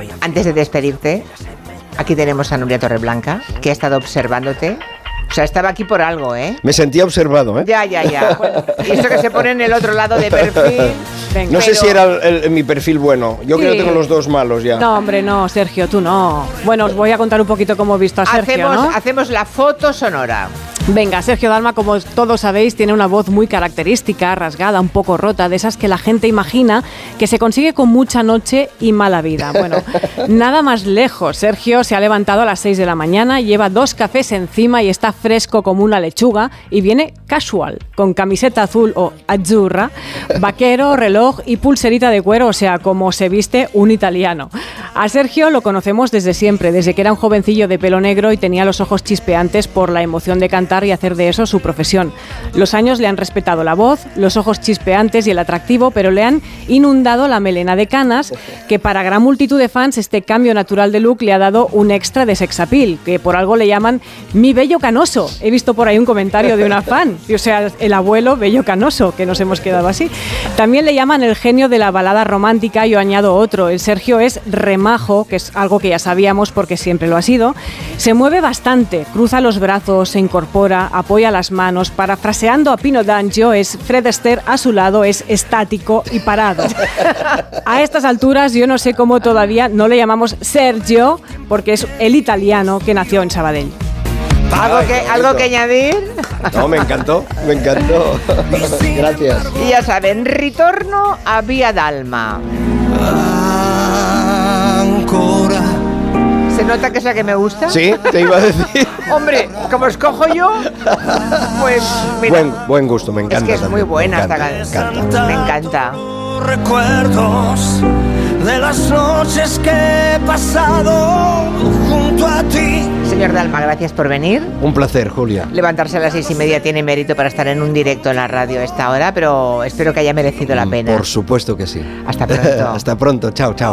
antes de despedirte, aquí tenemos a Nuria Torreblanca, que ha estado observándote. O sea, estaba aquí por algo, ¿eh? Me sentía observado, ¿eh? Ya. Bueno, y eso que se pone en el otro lado de perfil. Venga. No sé si era mi perfil bueno. Yo creo que tengo los dos malos ya. No, hombre, no, Sergio, tú no. Bueno, os voy a contar un poquito cómo he visto a Sergio, ¿no? Hacemos la foto sonora. Venga, Sergio Dalma, como todos sabéis, tiene una voz muy característica, rasgada, un poco rota, de esas que la gente imagina que se consigue con mucha noche y mala vida. Bueno, nada más lejos. Sergio se ha levantado a las 6 de la mañana, lleva 2 cafés encima y está fresco como una lechuga y viene casual, con camiseta azul o azzurra, vaquero, reloj y pulserita de cuero, o sea, como se viste un italiano. A Sergio lo conocemos desde siempre, desde que era un jovencillo de pelo negro y tenía los ojos chispeantes por la emoción de cantar y hacer de eso su profesión. Los años le han respetado la voz, los ojos chispeantes y el atractivo, pero le han inundado la melena de canas, que para gran multitud de fans este cambio natural de look le ha dado un extra de sex appeal, que por algo le llaman mi bello canoso. He visto por ahí un comentario de una fan, o sea, el abuelo bello canoso, que nos hemos quedado así. También le llaman el genio de la balada romántica, yo añado otro. El Sergio es remajo, que es algo que ya sabíamos porque siempre lo ha sido. Se mueve bastante, cruza los brazos, se incorpora, apoya las manos, parafraseando a Pino D'Angio, es Fred Astaire a su lado, es estático y parado. A estas alturas yo no sé cómo todavía no le llamamos Sergio, porque es el italiano que nació en Sabadell. ¿Algo que añadir? No, me encantó. Gracias. Y ya saben, ritorno a Via Dalma. Ancora. ¿Se nota que es la que me gusta? Sí, te iba a decir. Hombre, como escojo yo, pues mira. Buen gusto, me encanta. Es que es también. muy buena esta canción. Me encanta. Recuerdos de las noches que he pasado junto a ti. Señor Dalma, gracias por venir. Un placer, Julia. Levantarse a las 6:30 tiene mérito para estar en un directo en la radio a esta hora, pero espero que haya merecido la pena. Por supuesto que sí. Hasta pronto. Hasta pronto, chao.